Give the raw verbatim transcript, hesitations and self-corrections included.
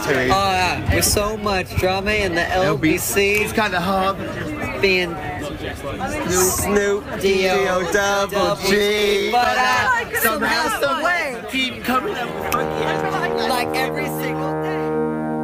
to him. Oh, yeah. With so much drama in the L B C. It's kind of hard. Being Snoop D O double G. But I somehow, some way.